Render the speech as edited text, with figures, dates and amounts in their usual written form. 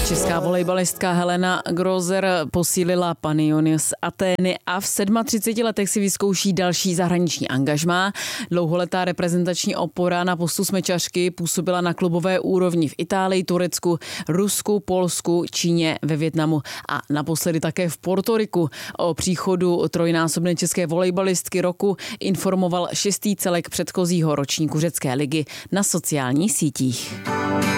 Česká volejbalistka Helena Gröser posílila Panionios Atény a v 37 letech si vyzkouší další zahraniční angažmá. Dlouholetá reprezentační opora na postu smečařky působila na klubové úrovni v Itálii, Turecku, Rusku, Polsku, Číně, ve Vietnamu a naposledy také v Portoriku. O příchodu trojnásobné české volejbalistky roku informoval 6. celek předchozího ročníku řecké ligy na sociálních sítích.